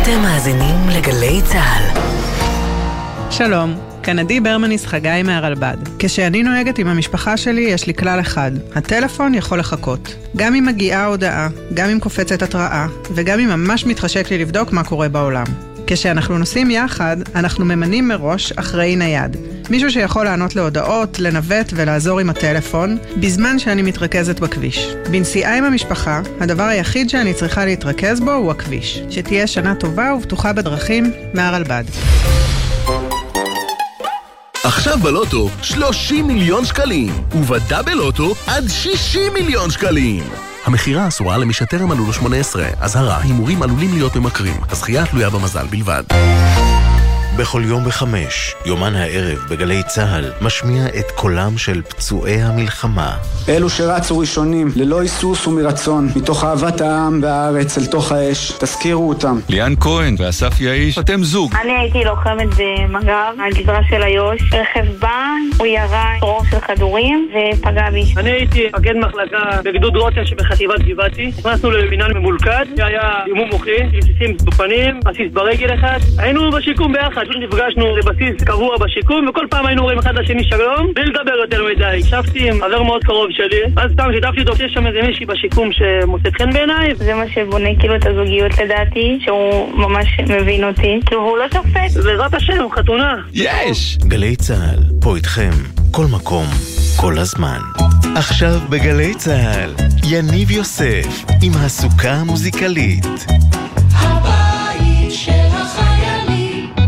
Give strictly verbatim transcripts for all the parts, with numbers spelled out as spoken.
אתם מאזינים לגלי צהל. שלום, כאן עדי ברמניס חגי מהרלב"ד. כשאני נוהגת עם המשפחה שלי יש לי כלל אחד, הטלפון יכול לחכות. גם אם מגיעה הודעה, גם אם קופצת התראה, וגם אם ממש מתחשק לי לבדוק מה קורה בעולם. כשאנחנו נוסעים יחד, אנחנו ממנים מראש אחראי נייד. מישהו שיכול לענות להודעות, לנווט ולעזור עם הטלפון, בזמן שאני מתרכזת בכביש. בנסיעה עם המשפחה, הדבר היחיד שאני צריכה להתרכז בו הוא הכביש. שתהיה שנה טובה ובטוחה בדרכים, מהרלב"ד. עכשיו בלוטו שלושים מיליון שקלים, ובדאבל לוטו עד שישים מיליון שקלים. המחירה אסורה למי שטרם מלאו לו שמונה עשרה. אזהרה, הימורים עלולים להיות ממכרים. הזכייה תלויה במזל בלבד. בכל יום בחמש, יומן הערב בגלי צהל, משמיע את קולם של פצועי המלחמה. אלו שרצו ראשונים, ללא היסוס ומרצון, מתוך אהבת העם והארץ אל תוך האש, תזכירו אותם. ליאן כהן ואסף יאיש, אתם זוג. אני הייתי לוחמת במג"ב, הגזרה של איו"ש. רכב בא, הוא ירה רוב של כדורים ופגע בי. אני הייתי מגן מחלקה בגדוד רוטן שבחטיבת גבעתי. נכנסנו למינהל ממולכד, שהיה אימון מוחי, רסיסים בפנים, רסיס ברגל אחד. היינו בשיקום ביחד. נפגשנו לבסיס קבוע בשיקום, וכל פעם היינו רואים אחד לשני שלום, בלי לדבר יותר מדי. ישבתי עם חבר מאוד קרוב שלי, אז סתם שיתפתי אותו, יש שם איזה מישהי בשיקום שמוצאת חן בעיניי. זה מה שבונה כאילו את הזוגיות לדעתי, שהוא ממש מבין אותי, כאילו הוא לא שופט. בעזרת השם, חתונה. יש! גלי צהל, פה איתכם, כל מקום, כל הזמן. עכשיו בגלי צהל, יניב יוסף, עם הסוכה המוזיקלית. הבית של החיילים.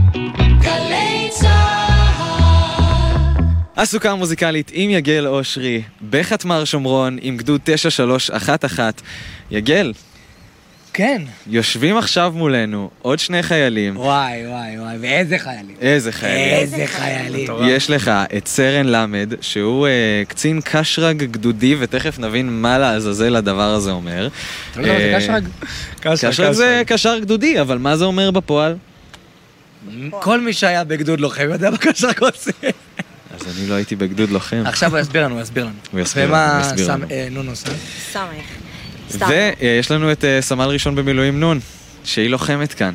הסוכה המוזיקלית עם יגל אושרי בחתמר שומרון עם גדוד תשע שלוש אחת אחת. יגל, כן, יושבים עכשיו מולנו עוד שני חיילים. וואי וואי וואי, ואיזה חיילים. איזה חיילים. איזה חיילים. יש לך את סרן למד, שהוא uh, קצין קשרג גדודי, ותכף נבין מה לעזאזל הדבר הזה אומר. אתה יודע, זה קשרג? קשרג זה קשר גדודי, אבל מה זה אומר בפועל? כל מי שהיה בגדוד לוחם יודע מה קשרג עושה. אז אני לא הייתי בגדוד לוחם. עכשיו הוא יסביר לנו, הוא יסביר לנו. הוא יסביר לנו, הוא יסביר לנו. ומה נון עושה? סמך. ויש לנו את סמל ראשון במילואים נון, שהיא לוחמת כאן.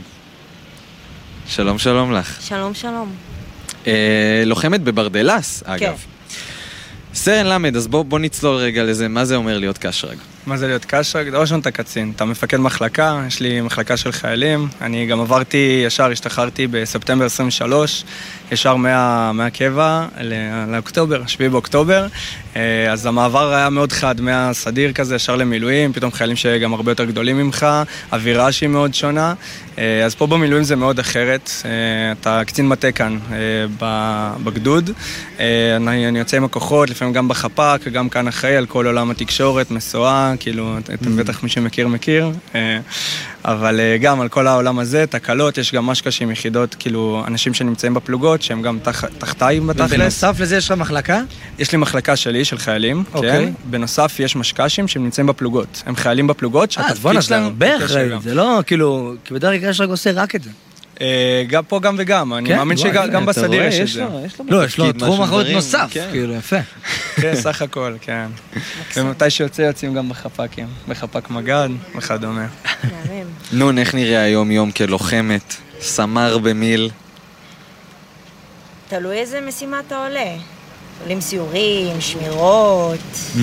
שלום שלום לך. שלום שלום. לוחמת בברדלס, אגב. סרן למד, אז בוא נצלול רגע לזה, מה זה אומר להיות קשרג? מה זה להיות קשרג? דבר ראשון אתה קצין, אתה מפקד מחלקה, יש לי מחלקה של חיילים, אני גם עברתי, ישר השתחררתי בספטמבר עשרים ושלוש, ישר מה, מהקבע לאוקטובר, שביעי באוקטובר, אז המעבר היה מאוד חד, מהסדיר כזה, ישר למילואים, פתאום חיילים שגם הרבה יותר גדולים ממך, אווירה שהיא מאוד שונה, אז פה במילואים זה מאוד אחרת, אתה קצין מטה כאן בגדוד, אני, אני יוצא עם הכוחות, לפעמים גם בחפ"ק, גם כאן אחראי על כל עולם התקשורת, מסועה, כאילו, אתם בטח מי שמכיר מכיר, אבל גם על כל העולם הזה, תקלות, יש גם משקשים יחידות, כאילו, אנשים שנמצאים בפלוגות, שהם גם תחתיי בתכלס. ובנוסף לזה יש לך מחלקה? יש לי מחלקה שלי, של חיילים, כן. בנוסף יש משקשים שהם נמצאים בפלוגות. הם חיילים בפלוגות, שהתפקיד שלהם... הרבה אחראית, זה לא, כאילו, כי בדרך כלל קשרג עושה רק את זה. גם פה גם וגם, אני מאמין שגם בסדיר יש את זה. לא, יש לו תחום אחרות נוסף, כאילו, יפה. כן, סך הכל, כן. ומתי שיוצא יוצאים גם בחפ"קים, בחפ"ק מג"ד וכדומה. נון, איך נראה היום יום כלוחמת, סמר במיל? תלוי איזה משימה אתה עולה. עולים סיורים, שמירות,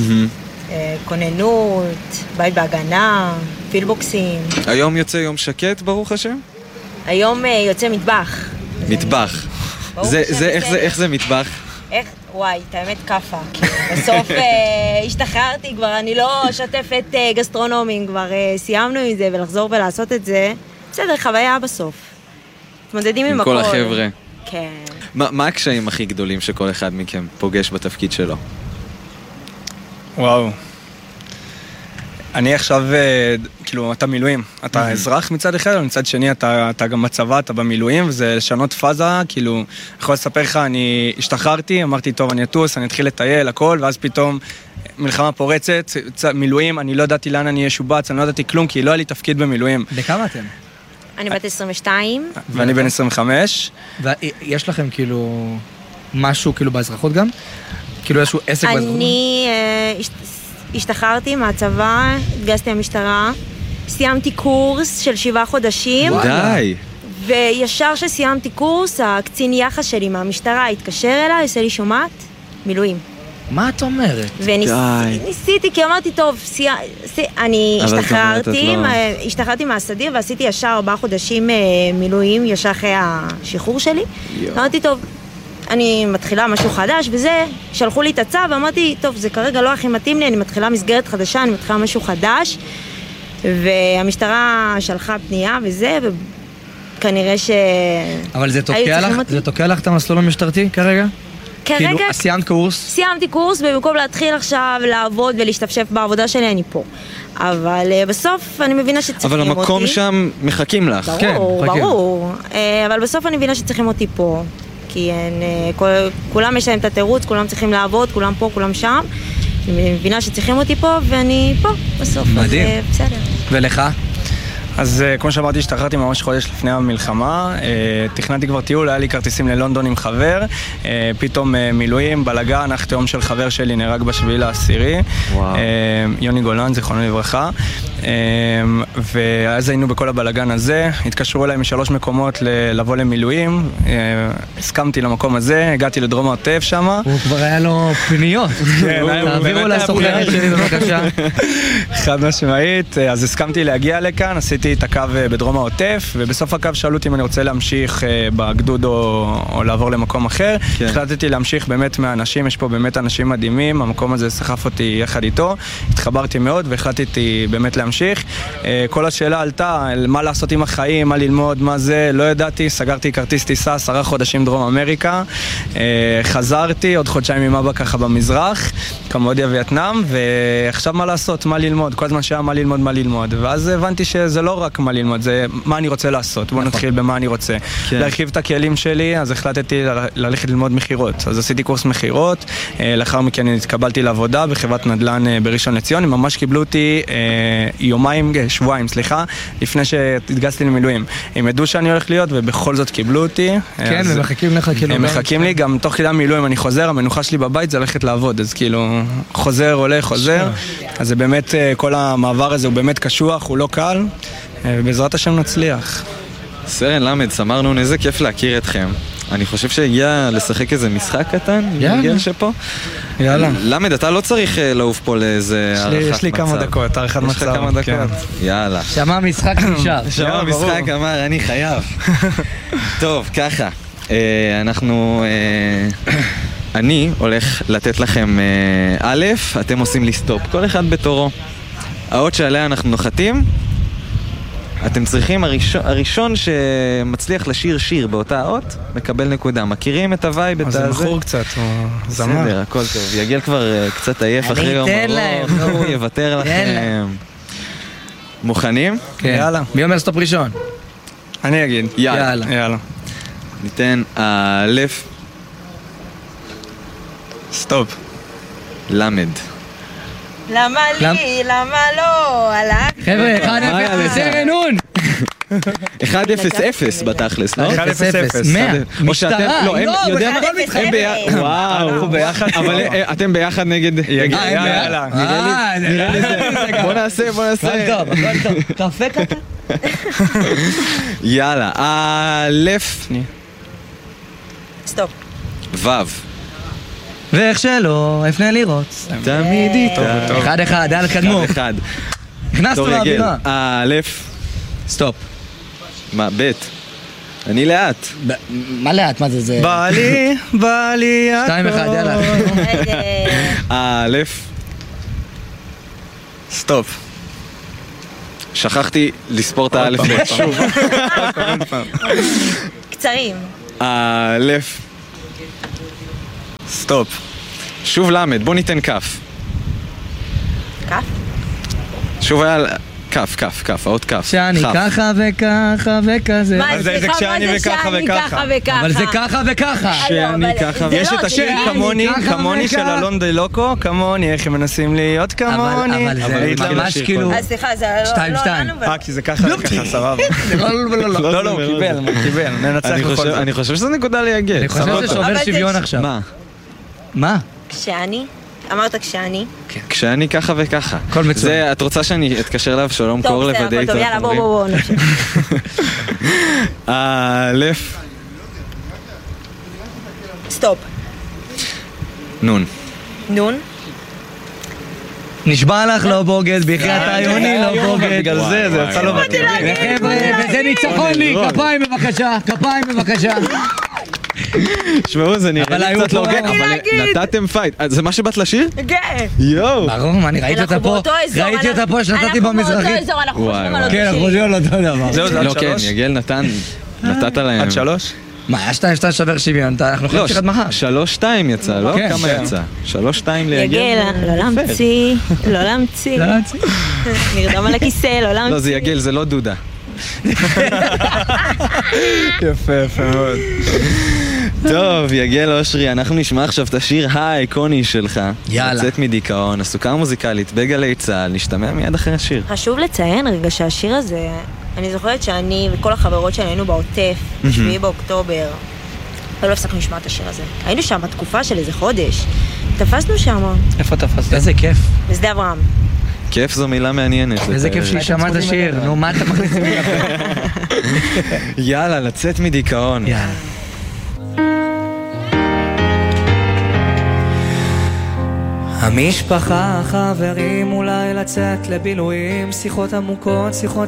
כוננות, בית בהגנה, פילבוקסים. היום יוצא יום שקט, ברוך השם? היום יוצא מטבח. מטבח. איך זה מטבח? איך? וואי, את האמת קפה. בסוף השתחררתי כבר, אני לא שוטפת גסטרונומים, כבר סיימנו עם זה, ולחזור ולעשות את זה. בסדר, חוויה בסוף. מתמודדים עם הכל. עם כל החבר'ה. כן. מה הקשיים הכי גדולים שכל אחד מכם פוגש בתפקיד שלו? וואו. אני עכשיו, כאילו, אתה מילואים, אתה אזרח מצד אחד, אבל מצד שני אתה, אתה גם בצבא, אתה במילואים, וזה לשנות פאזה, כאילו, יכול לספר לך, אני השתחררתי, אמרתי, טוב, אני אטוס, אני אתחיל לטייל, הכל, ואז פתאום מלחמה פורצת, מילואים, אני לא ידעתי לאן אני אשובץ, אני לא ידעתי כלום, כי לא היה לי תפקיד במילואים. בכמה אתם? אני בת עשרים ושתיים. ואני בן עשרים וחמש. ויש לכם, כאילו, משהו, כאילו, באזרחות גם? כאילו, איזשהו עסק באזרחות? אני... השתחררתי מהצבא, התגייסתי למשטרה, סיימתי קורס של שבעה חודשים. די. וישר שסיימתי קורס, הקצין יחס שלי מהמשטרה התקשר אליי, עושה לי שומעת, מילואים. מה את אומרת? וניסיתי, כי אמרתי, טוב, אני השתחררתי, השתחררתי מהסדיר ועשיתי ישר ארבעה חודשים מילואים, ישר אחרי השחרור שלי. אמרתי, טוב, אני מתחילה משהו חדש, וזה, שלחו לי את הצו, ואמרתי, טוב, זה כרגע לא הכי מתאים לי, אני מתחילה מסגרת חדשה, אני מתחילה משהו חדש, והמשטרה שלחה פנייה וזה, וכנראה ש... אבל זה תוקע לך, זה תוקע לך את המסלול המשטרתי כרגע? כרגע... כאילו, סיימת קורס? סיימתי קורס, ובמקום להתחיל עכשיו לעבוד ולהשתפשף בעבודה שלי, אני פה. אבל בסוף אני מבינה שצריכים אותי. אבל המקום שם מחכים לך. ברור, ברור. אבל בסוף אני מבינה שצריכים אותי פה. כי כולם יש להם את התירוץ, כולם צריכים לעבוד, כולם פה, כולם שם. אני מבינה שצריכים אותי פה, ואני פה בסוף. מדהים. בסדר. ולך? אז כמו שאמרתי, השתחררתי ממש חודש לפני המלחמה, תכננתי כבר טיול, היה לי כרטיסים ללונדון עם חבר, פתאום מילואים, בלגן, אח תאום של חבר שלי נהרג בשביעי לעשירי, יוני גולן, זיכרונו לברכה, ואז היינו בכל הבלגן הזה, התקשרו אליי משלוש מקומות לבוא למילואים, הסכמתי למקום הזה, הגעתי לדרום העוטף שם. הוא כבר היה לו פניות, תעבירו לסוכנת שלי בבקשה. חד משמעית, אז הסכמתי להגיע לכאן, עשיתי את הקו בדרום העוטף, ובסוף הקו שאלו אותי אם אני רוצה להמשיך בגדוד או, או לעבור למקום אחר. כן. החלטתי להמשיך באמת מהאנשים, יש פה באמת אנשים מדהימים, המקום הזה סחף אותי יחד איתו, התחברתי מאוד והחלטתי באמת להמשיך. כל השאלה עלתה, מה לעשות עם החיים, מה ללמוד, מה זה, לא ידעתי, סגרתי כרטיס טיסה, עשרה חודשים דרום אמריקה, חזרתי, עוד חודשיים עם אבא ככה במזרח, קמבודיה וייטנאם, ועכשיו מה לעשות, מה ללמוד, כל הזמן שהיה מה ללמוד, מה ללמוד, ואז הבנתי שזה לא רק מה ללמוד, זה מה אני רוצה לעשות. בוא נתחיל במה אני רוצה. להרחיב את הכלים שלי, אז החלטתי ללכת ללמוד מחירות. אז עשיתי קורס מחירות, לאחר מכן התקבלתי לעבודה בחברת נדל"ן בראשון לציון, הם ממש קיבלו אותי יומיים, שבועיים, סליחה, לפני שהתגייסתי למילואים. הם ידעו שאני הולך להיות, ובכל זאת קיבלו אותי. כן, הם מחכים לך כאילו. הם מחכים לי, גם תוך כדי המילואים אני חוזר, המנוחה שלי בבית זה ללכת לעבוד, אז כאילו חוזר, עולה, חוזר. אז זה באמת, כל המעבר הזה הוא באמת קשוח, הוא לא קל. ובעזרת השם נצליח. סרן למד, סמרנו, איזה כיף להכיר אתכם. אני חושב שהגיע לשחק איזה משחק קטן, יאללה. שפה. יאללה. למד, אתה לא צריך לעוף פה לאיזה הערכת מצב. יש לי כמה דקות, הערכת מצב. יש לך כמה דקות. יאללה. שמע המשחק נשאר. שמע המשחק אמר, אני חייב. טוב, ככה. אנחנו... אני הולך לתת לכם א', אתם עושים לי סטופ. כל אחד בתורו. האות שעליה אנחנו נוחתים, אתם צריכים, הראשון, הראשון שמצליח לשיר שיר באותה אות, מקבל נקודה. מכירים את הווייב? אז זה מכור קצת, זמר. בסדר, הכל טוב. יגיע כבר קצת עייף אחרי יום ארוך, הוא יוותר לכם. מוכנים? כן. יאללה. מי אומר סטופ ראשון? אני אגיד. יאללה. יאללה. ניתן א', סטופ. למד. למה לי? למה לא? הלך? חבר'ה, אחד אפס, סרן נון! אחד אפס אפס בתכלס, לא? אחד אפס אפס. מאה. משטרה, לא, יודע מה? הם ביחד. וואו, אנחנו ביחד. אבל אתם ביחד נגד... יאללה. נראה לי זה. בוא נעשה, בוא נעשה. הכל טוב, הכל טוב. קפה קטן? יאללה, א', סטופ. ו'. ואיך שלא, אפנה לראות. תמיד איתה. אחד אחד, יאללה קדמו. אחד אחד. נכנסנו לאווירה. א', סטופ. מה, ב', אני לאט. מה לאט? מה זה זה? בא לי, בא לי הכל. שתיים אחד, יאללה. א', סטופ. שכחתי לספור את האלף ב' שוב. קצרים. א', סטופ. שוב למד, בוא ניתן כף. כף? שוב היה... כף, כף, כף, עוד כף. שאני ככה וככה וכזה. מה זה שאני וככה וככה? אבל זה ככה וככה. שאני ככה וככה. יש את השיר כמוני, כמוני של אלון דלוקו, כמוני, איך הם מנסים להיות כמוני. אבל זה ממש כאילו... אז סליחה, זה לא... שתיים, שתיים. אה, כי זה ככה וככה, סבבה. לא, לא, הוא קיבל, הוא קיבל. ננצח בכל זאת. אני חושב שזה נקודה להגיע. אני חושב שזה שובר שוויון עכשיו. מה? מה? כשאני אמרת כשאני. כשאני ככה וככה. כל מצוין. זה, את רוצה שאני אתקשר אליו שלום קור לוודא איתו? טוב, יאללה, בוא, בוא, בוא, נמשיך. א' סטופ. נון. נון. נשבע לך לא בוגד, בחייאת העיוני לא בוגד. בגלל זה, זה יצא לו בטבעי. חבר'ה, וזה ניצחון לי, כפיים בבקשה, כפיים בבקשה. שמעו, זה נראה לי קצת לא הוגן, אבל נתתם פייט. זה מה שבאת לשיר? כן. יואו. ברור, אני ראיתי אותה פה, ראיתי אותה פה שנתתי במזרחית. אנחנו באותו אזור, אנחנו חושבים על אותו כן, אנחנו חושבים על אותו דבר. זהו, זה עד לא, כן, שלוש? יגל נתן, נתת להם. עד שלוש? מה, היה שתיים שתיים שווה שוויון, אנחנו יכולים להמשיך עד מחר. שלוש שתיים יצא, לא? כן. כמה יצא? שלוש שתיים ליגל. יגל, לא להמציא, לא להמציא. לא להמציא. נרדם על הכיסא, לא להמציא. לא, זה יגל, זה לא דודה. יפה, יפה מאוד. טוב, יגל אושרי, אנחנו נשמע עכשיו את השיר האיקוני שלך. יאללה. לצאת מדיכאון, הסוכה המוזיקלית בגלי צהל, נשתמע מיד אחרי השיר. חשוב לציין רגע שהשיר הזה, אני זוכרת שאני וכל החברות שלי היינו בעוטף, בשביעי באוקטובר, ולא הפסקנו לשמוע את השיר הזה. היינו שם בתקופה של איזה חודש, תפסנו שם. איפה תפסת? איזה כיף. בשדה אברהם. כיף זו מילה מעניינת. איזה כיף שהיא שמעה את השיר, נו מה אתה מכניסים לי לפה? יאללה, לצאת מדיכאון. יאללה. המשפחה, החברים, אולי לצאת לבילויים, שיחות עמוקות, שיחות